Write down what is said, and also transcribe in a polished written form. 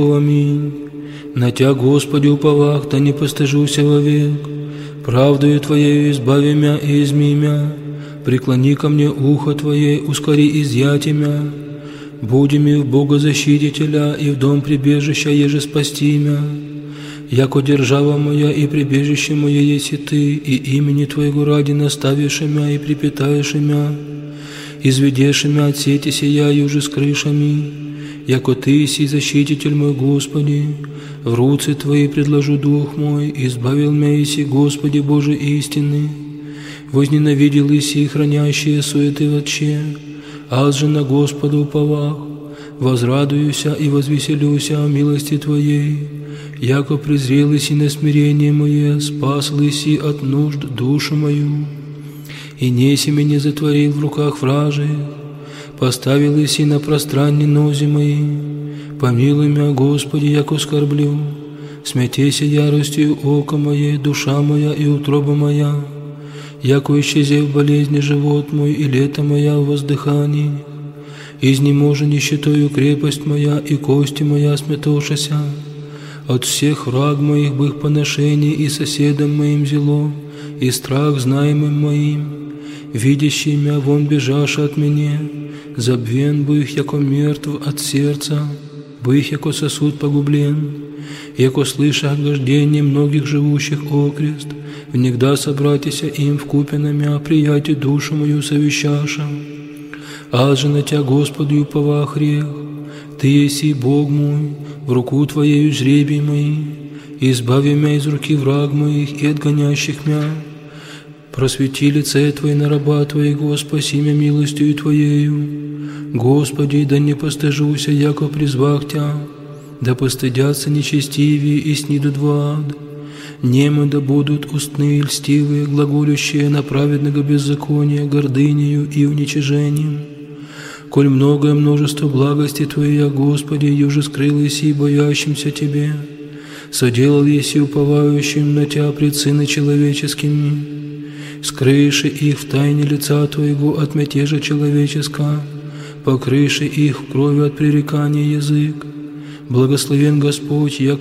Аминь. На Тя, Господи, уповах, да не постыжуся вовек. Правдою Твоею избави мя и изми мя. Преклони ко мне ухо Твое, ускори изъятие мя. Буди ми в Бога защитителя и в дом прибежища, еже спасти мя. Яко держава моя и прибежище мое еси Ты, и имени Твоего ради наставишь мя и припитаешь мя. Изведешь мя от сети сия и уже с крышами. Яко Ты си защититель мой, Господи, в руцы Твои предложу дух мой, избавил мя иси, Господи Боже истины. Возненавидел иси хранящие суеты вотче, аз же на Господа уповах, возрадуюся и возвеселюся о милости Твоей. Яко презрел иси на смирение мое, спасл иси от нужд душу мою, и неси меня затворил в руках вражих, поставил иси на пространне нози мои. Помилуй мя, Господи, яко скорблю, смятейся яростью око мое, душа моя и утроба моя. Яко исчезев болезни живот мой и лето моя в воздыхании, изнеможа нищетою крепость моя и кости моя сметошася. От всех враг моих бых поношений и соседом моим зело, и страх знаемым моим, видящий мя вон бежаша от меня, забвен бых, яко мертв от сердца, бых, яко сосуд погублен, яко слыша отгождение многих живущих окрест, внегда собратися им вкупе на мя, прияти душу мою совещаша. Аз же на Тя, Господи, уповах грех, Ты еси Бог мой, в руку Твоею жребий мои, избави мя из руки враг моих и отгонящих мя. Просвети лице Твое на раба Твоего, спаси мя милостью Твоею. Господи, да не постыжуся, яко призвах Тя, да постыдятся нечестивые и снидут в ад. Немы да будут устные льстивые, глаголющие на праведного беззакония, гордынею и уничижением. Коль многое множество благости Твоей, Господи, юже скрыл еси боящимся Тебе, соделал еси уповающим на Тя пред сыны человеческими, скрыши их в тайне лица Твоего от мятежа человеческого, покрыши их в крови от пререкания язык. Благословен Господь, яко